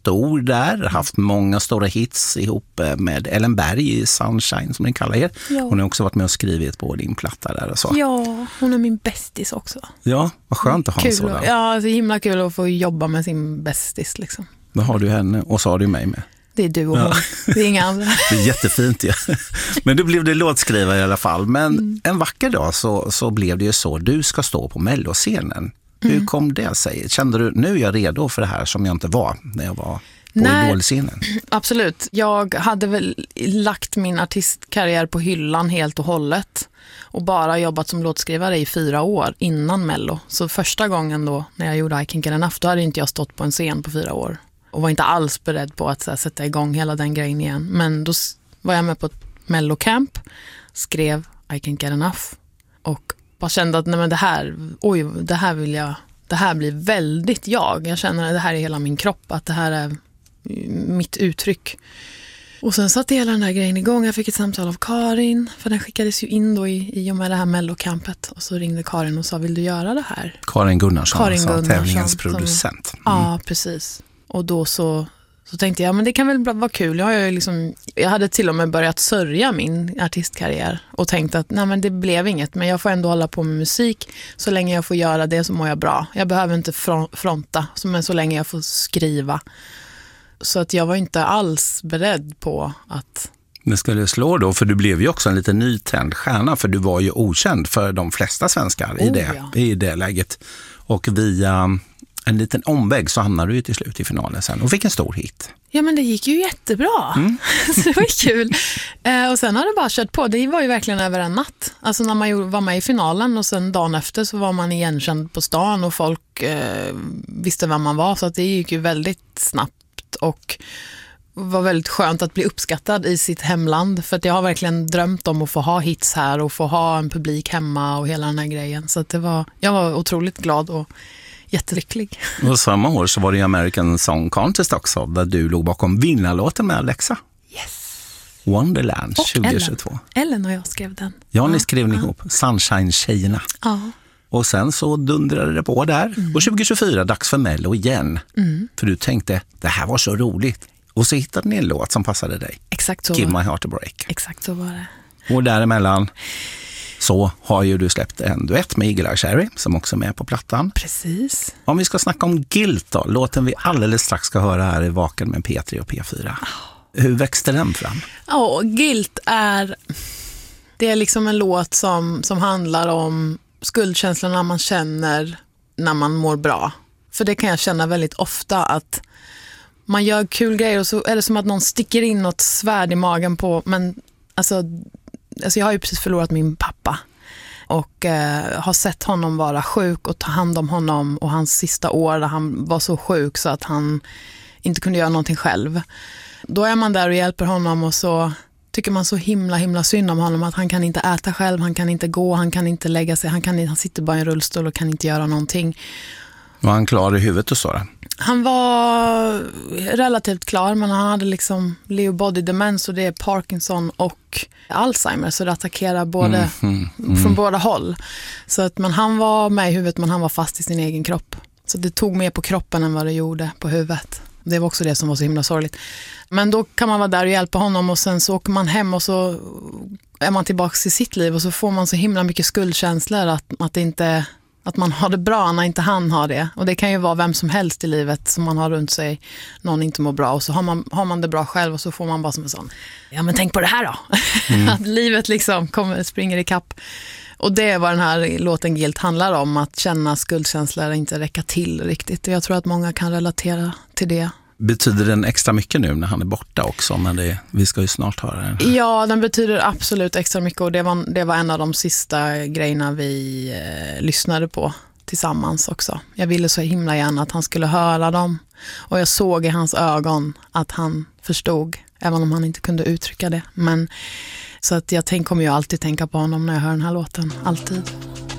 stor där, haft många stora hits ihop med Ellen Berg i Sunshine som ni kallar er. Ja. Hon har också varit med och skrivit på din platta där och så. Ja, hon är min bästis också. Ja, vad skönt att ha en sådan. Ja, det är himla kul att få jobba med sin bästis liksom. Då har du henne och så har du mig med. Det är du och hon. Det är inga andra. Det är jättefint, ja. Men då blev det låtskrivare i alla fall. Men en vacker dag så blev det ju så. Du ska stå på Melloscenen. Hur kom det sig? Kände du, nu är jag redo för det här som jag inte var när jag var på Idol-scenen? Absolut. Jag hade väl lagt min artistkarriär på hyllan helt och hållet. Och bara jobbat som låtskrivare i 4 år innan Mello. Så första gången då, när jag gjorde I Can't Get Enough, då hade inte jag stått på en scen på 4 år. Och var inte alls beredd på att sätta igång hela den grejen igen. Men då var jag med på ett Mello-camp, skrev I Can't Get Enough. Och bara kände att nej, men det här blir väldigt jag. Jag känner att det här är hela min kropp, att det här är mitt uttryck. Och sen satte hela den här grejen igång. Jag fick ett samtal av Karin, för den skickades ju in då i och med det här Mello-campet. Och så ringde Karin och sa, vill du göra det här? Karin Gunnarsson, tävlingens producent. Ja, precis. Och då så tänkte jag, men det kan väl vara kul. Jag hade till och med börjat sörja min artistkarriär och tänkte att nej, men det blev inget, men jag får ändå hålla på med musik. Så länge jag får göra det så mår jag bra. Jag behöver inte fronta, men så länge jag får skriva. Så att jag var inte alls beredd på att... Det skulle slå då, för du blev ju också en lite nytänd stjärna, för du var ju okänd för de flesta svenskar i det läget. Och via en liten omväg så hamnade du ju till slut i finalen sen och fick en stor hit. Ja, men det gick ju jättebra. Så det var kul. Och sen har det bara kört på. Det var ju verkligen över en natt. Alltså när man var med i finalen och sen dagen efter så var man igenkänd på stan och folk visste vem man var. Så att det gick ju väldigt snabbt och var väldigt skönt att bli uppskattad i sitt hemland. För att jag har verkligen drömt om att få ha hits här och få ha en publik hemma och hela den här grejen. Så att jag var otroligt glad och jättelycklig. Och samma år så var det American Song Contest också, där du låg bakom vinnarlåten med Alexa. Yes. Wonderland och 2022. Ellen och jag skrev den. Ja, ni skrev ni ihop. Sunshine-tjejerna. Ja. Och sen så dundrade det på där. Och 2024, dags för Mello igen. För du tänkte, det här var så roligt. Och så hittade ni en låt som passade dig. Exakt så. Give My Heart a Break. Exakt så var det. Och däremellan så har ju du släppt en duett med Eagle Eye Cherry som också är med på plattan. Precis. Om vi ska snacka om Guilt då, låten vi alldeles strax ska höra här i Vaken med P3 och P4. Hur växte den fram? Ja, Guilt det är liksom en låt som handlar om skuldkänslorna man känner när man mår bra. För det kan jag känna väldigt ofta, att man gör kul grejer och så är det som att någon sticker in något svärd i magen på, men alltså jag har ju precis förlorat min pappa och har sett honom vara sjuk och ta hand om honom, och hans sista år där han var så sjuk så att han inte kunde göra någonting själv. Då är man där och hjälper honom, och så tycker man så himla synd om honom, att han kan inte äta själv, han kan inte gå, han kan inte lägga sig, han sitter bara i en rullstol och kan inte göra någonting. Var han klar i huvudet och så då? Han var relativt klar, men han hade liksom Lewy body demens, och det är Parkinson och Alzheimer, så det attackerar från båda håll. Så att han var med i huvudet, men han var fast i sin egen kropp. Så det tog mer på kroppen än vad det gjorde på huvudet. Det var också det som var så himla sorgligt. Men då kan man vara där och hjälpa honom, och sen så åker man hem och så är man tillbaka i sitt liv, och så får man så himla mycket skuldkänslor att man har det bra när inte han har det. Och det kan ju vara vem som helst i livet som man har runt sig, någon inte mår bra, och så har man det bra själv, och så får man bara som en sån, ja men tänk på det här då. Att livet liksom springer i kapp. Och det är vad den här låten Guilt handlar om, att känna skuldkänslor inte räcka till riktigt. Och jag tror att många kan relatera till det. Betyder den extra mycket nu när han är borta också? Men vi ska ju snart höra den. Ja, den betyder absolut extra mycket, och det var en av de sista grejerna vi lyssnade på tillsammans också. Jag ville så himla gärna att han skulle höra dem, och jag såg i hans ögon att han förstod, även om han inte kunde uttrycka det. Men så att jag kommer ju alltid tänka på honom när jag hör den här låten, alltid.